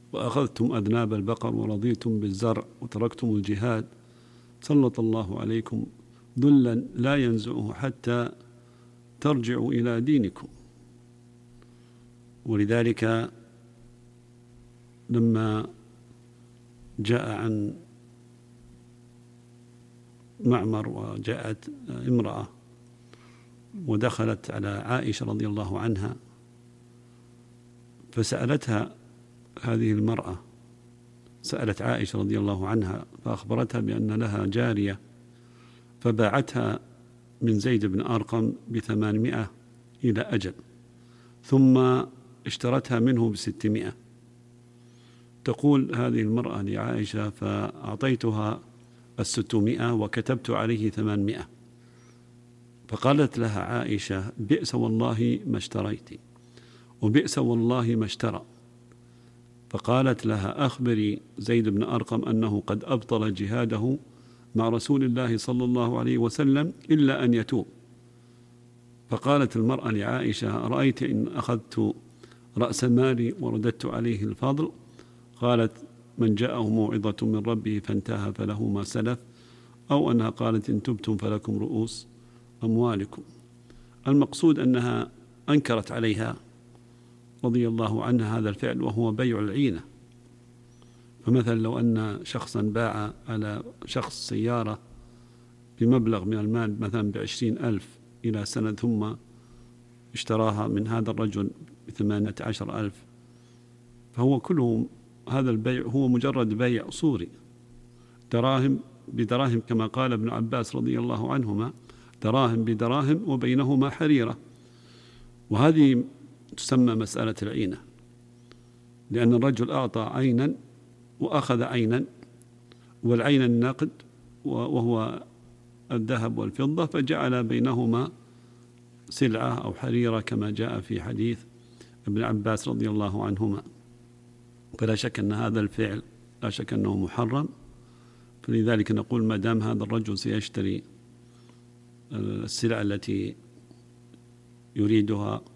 وأخذتم أذناب البقر ورضيتم بالزرع وتركتم الجهاد، سلط الله عليكم ذلا لا ينزعه حتى ترجعوا إلى دينكم. ولذلك لما جاء عن معمر وجاءت امرأة ودخلت على عائشة رضي الله عنها، فسألتها هذه المرأة، سألت عائشة رضي الله عنها فأخبرتها بأن لها جارية فباعتها من زيد بن أرقم ب800 إلى أجل، ثم اشترتها منه ب600. تقول هذه المرأة لعائشة: فأعطيتها 600 وكتبت عليه 800. فقالت لها عائشة: بئس والله ما اشتريت، وبئس والله ما اشترى. فقالت لها: أخبري زيد بن أرقم أنه قد أبطل جهاده مع رسول الله صلى الله عليه وسلم إلا أن يتوب. فقالت المرأة لعائشة: رأيت إن أخذت رأس مالي ورددت عليه الفضل؟ قالت: من جاءه موعظة من ربه فانتهى فله ما سلف، أو أنها قالت: إن تبتم فلكم رؤوس أموالكم. المقصود أنها أنكرت عليها رضي الله عنها هذا الفعل، وهو بيع العينة. فمثلا لو أن شخصا باع على شخص سيارة بمبلغ من المال مثلا ب20,000 إلى سنة، ثم اشتراها من هذا الرجل ب18,000، فهو كله هذا البيع هو مجرد بيع صوري، دراهم بدراهم، كما قال ابن عباس رضي الله عنهما: دراهم بدراهم وبينهما حريرة. وهذه تسمى مسألة العينة، لأن الرجل أعطى عينا وأخذ عينا، والعين النقد وهو الذهب والفضة، فجعل بينهما سلعة أو حريرة كما جاء في حديث ابن عباس رضي الله عنهما. فلا شك أن هذا الفعل لا شك أنه محرم. فلذلك نقول ما دام هذا الرجل سيشتري السلع التي يريدها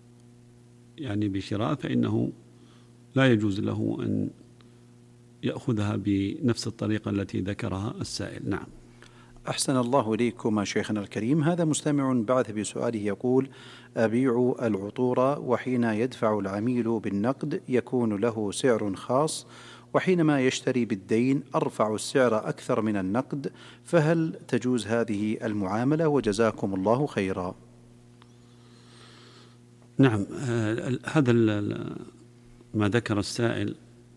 يعني بشراء، فإنه لا يجوز له أن يأخذها بنفس الطريقة التي ذكرها السائل. نعم. أحسن الله إليكم شيخنا الكريم. هذا مستمع بعث بسؤاله يقول: أبيع العطور، وحين يدفع العميل بالنقد يكون له سعر خاص، وحينما يشتري بالدين أرفع السعر أكثر من النقد، فهل تجوز هذه المعاملة؟ وجزاكم الله خيرا. نعم، هذا ما ذكر السائل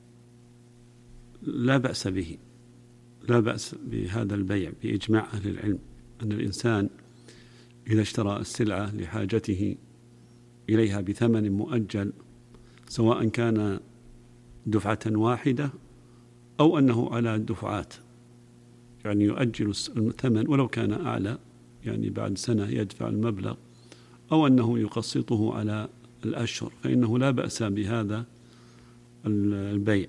لا بأس به، لا بأس بهذا البيع بإجماع أهل العلم، أن الإنسان إذا اشترى السلعة لحاجته إليها بثمن مؤجل، سواء كان دفعة واحدة أو أنه على دفعات، يعني يؤجل الثمن ولو كان أعلى، يعني بعد سنة يدفع المبلغ، أو أنه يقسطه على الأشهر، فإنه لا بأس بهذا البيع،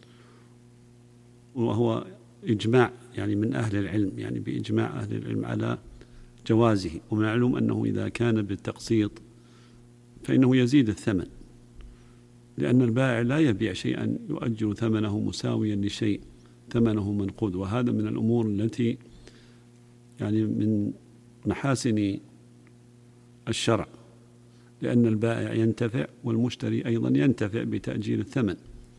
وهو إجماع يعني من أهل العلم، يعني بإجماع أهل العلم على جوازه. ومعلوم أنه إذا كان بالتقسيط فإنه يزيد الثمن، لأن البائع لا يبيع شيئا يؤجل ثمنه مساويا لشيء ثمنه منقود. وهذا من الأمور التي يعني من محاسن الشرع، لأن البائع ينتفع والمشتري أيضا ينتفع بتأجيل الثمن.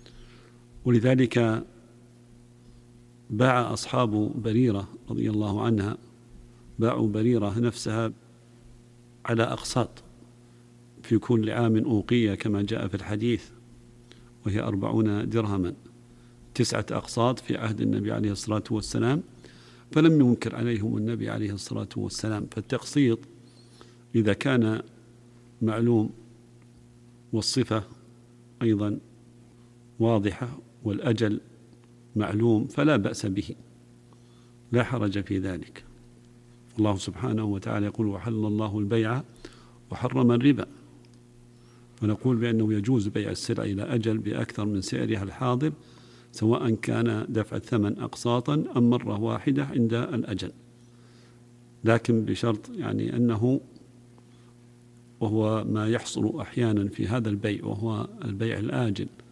ولذلك باع أصحاب بريرة رضي الله عنها، باعوا بريرة نفسها على أقساط، في كل عام أوقية كما جاء في الحديث، وهي 40 درهما، 9 أقساط في عهد النبي عليه الصلاة والسلام، فلم ينكر عليهم النبي عليه الصلاة والسلام. فالتقسيط إذا كان معلوم والصفة أيضا واضحة والأجل معلوم فلا بأس به، لا حرج في ذلك. الله سبحانه وتعالى يقول: وحل الله البيع وحرم الربا. فنقول بأنه يجوز بيع السلع إلى أجل بأكثر من سعرها الحاضر، سواء كان دفع الثمن أقساطا أم مرة واحدة عند الأجل، لكن بشرط يعني أنه، وهو ما يحصل أحيانا في هذا البيع وهو البيع الآجل،